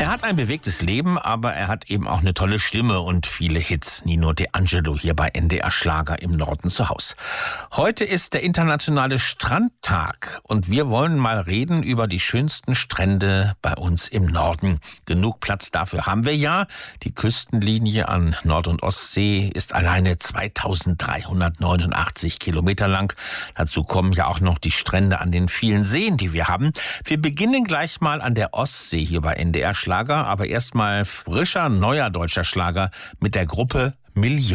Er hat ein bewegtes Leben, aber er hat eben auch eine tolle Stimme und viele Hits. Nino De Angelo hier bei NDR Schlager im Norden zu Haus. Heute ist der internationale Strandtag und wir wollen mal reden über die schönsten Strände bei uns im Norden. Genug Platz dafür haben wir ja. Die Küstenlinie an Nord- und Ostsee ist alleine 2389 Kilometer lang. Dazu kommen ja auch noch die Strände an den vielen Seen, die wir haben. Wir beginnen gleich mal an der Ostsee hier bei NDR Schlager, aber erstmal frischer, neuer deutscher Schlager mit der Gruppe Milieu.